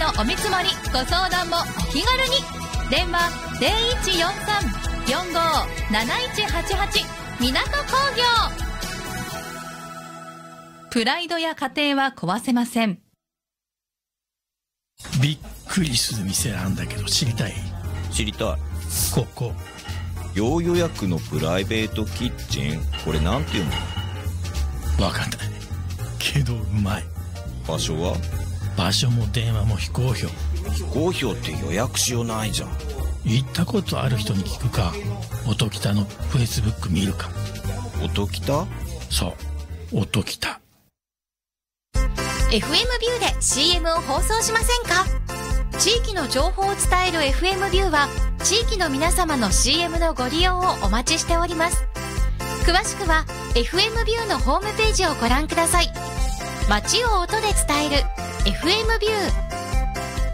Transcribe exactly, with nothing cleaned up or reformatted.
のお見積もりご相談もお気軽に。電話 ゼロいちよんさん よんごー なないちはちはち 港工業。プライドや家庭は壊せません。 びっくりする店なんだけど知りたい？ 知りたい。 ここ要予約のプライベートキッチン、これなんていうの？ わかんないけどうまい。 場所は？ 場所も電話も非公表。 非公表って予約しようないじゃん。 行ったことある人に聞くか、音喜多のフェイスブック見るか。 音喜多？ そう音喜多。 エフエム ビューで シーエム を放送しませんか？地域の情報を伝える エフエム ビューは地域の皆様の シーエム のご利用をお待ちしております。詳しくは エフエム ビューのホームページをご覧ください。街を音で伝える エフエム ビュー。